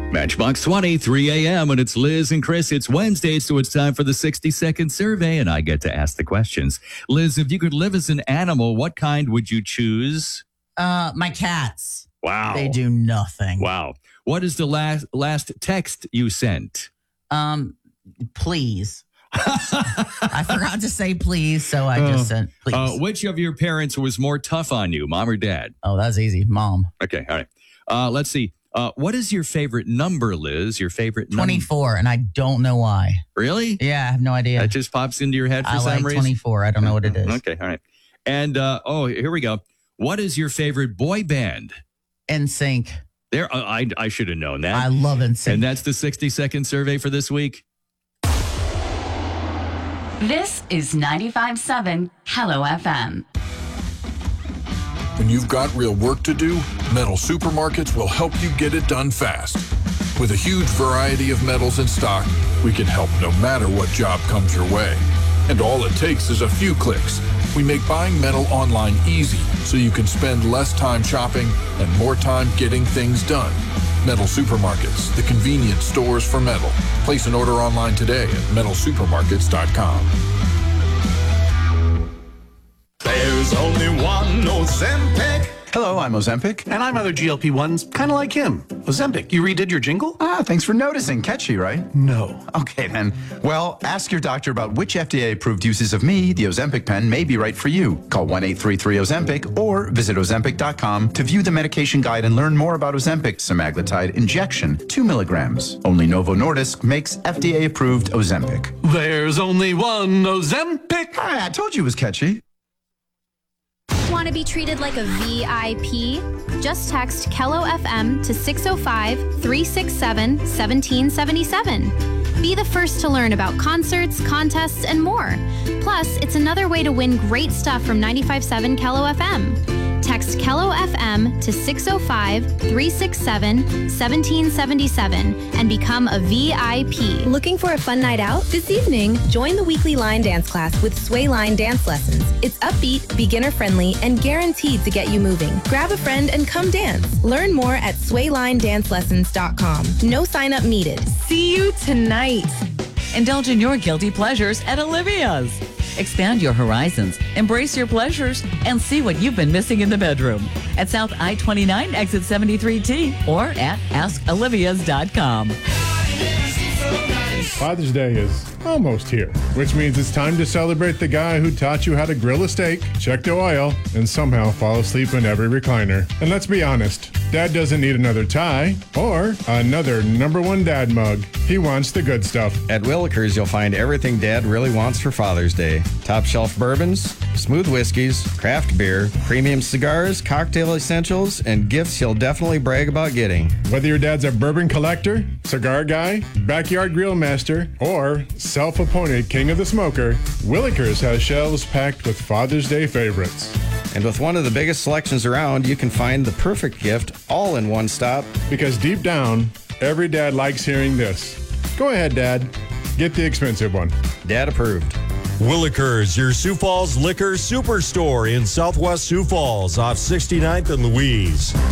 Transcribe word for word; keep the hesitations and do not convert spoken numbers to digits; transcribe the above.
Matchbox twenty, three a.m. and it's Liz and Chris. It's Wednesday, so it's time for the sixty-second survey, and I get to ask the questions. Liz, if you could live as an animal, what kind would you choose? Uh, my cats. Wow. They do nothing. Wow. What is the last last text you sent? Um, please. I forgot to say please, so I just Uh, sent please. Uh, which of your parents was more tough on you, mom or dad? oh, that's easy. Mom. Okay, all right. Uh, let's see. Uh, what is your favorite number, Liz? Your favorite number? twenty-four, and I don't know why. Really? Yeah, I have no idea. That just pops into your head for I some like reason? twenty-four. I don't know what it is. Okay, all right. And, uh, oh, here we go. What is your favorite boy band? N Sync. There, uh, I, I should have known that. I love N Sync. And that's the sixty-second survey for this week. This is ninety-five point seven Hello F M. When you've got real work to do, Metal Supermarkets will help you get it done fast. With a huge variety of metals in stock, we can help no matter what job comes your way. And all it takes is a few clicks. We make buying metal online easy so you can spend less time shopping and more time getting things done. Metal Supermarkets, the convenient stores for metal. Place an order online today at metal supermarkets dot com. There's only one Ozempic. Hello, I'm Ozempic. And I'm other G L P ones, kind of like him. Ozempic, you redid your jingle? Ah, thanks for noticing. Catchy, right? No. Okay, then. Well, ask your doctor about which F D A-approved uses of me, the Ozempic pen, may be right for you. Call one eight three three Ozempic or visit ozempic dot com to view the medication guide and learn more about Ozempic semaglutide injection, two milligrams. Only Novo Nordisk makes F D A-approved Ozempic. There's only one Ozempic. Ah, I told you it was catchy. Want to be treated like a V I P? Just text Kello F M to six oh five, three six seven, one seven seven seven. Be the first to learn about concerts, contests, and more. Plus, it's another way to win great stuff from ninety-five point seven Kello F M. Text Kello F M to six oh five, three six seven, one seven seven seven and become a V I P. Looking for a fun night out? This evening, join the weekly line dance class with Sway Line Dance Lessons. It's upbeat, beginner-friendly, and guaranteed to get you moving. Grab a friend and come dance. Learn more at sway line dance lessons dot com. No sign-up needed. See you tonight. Indulge in your guilty pleasures at Olivia's. Expand your horizons, embrace your pleasures, and see what you've been missing in the bedroom at South I twenty-nine, exit seventy-three T, or at ask olivias dot com. Father's Day is almost here, which means it's time to celebrate the guy who taught you how to grill a steak, check the oil, and somehow fall asleep in every recliner. And let's be honest, Dad doesn't need another tie or another number one dad mug. He wants the good stuff. At Willikers, you'll find everything Dad really wants for Father's Day. Top shelf bourbons, smooth whiskeys, craft beer, premium cigars, cocktail essentials, and gifts he'll definitely brag about getting. Whether your dad's a bourbon collector, cigar guy, backyard grill master, or self-appointed king of the smoker, Willikers has shelves packed with Father's Day favorites. And with one of the biggest selections around, you can find the perfect gift all in one stop. Because deep down, every dad likes hearing this. Go ahead, Dad. Get the expensive one. Dad approved. Willikers, your Sioux Falls liquor superstore in Southwest Sioux Falls off sixty-ninth and Louise.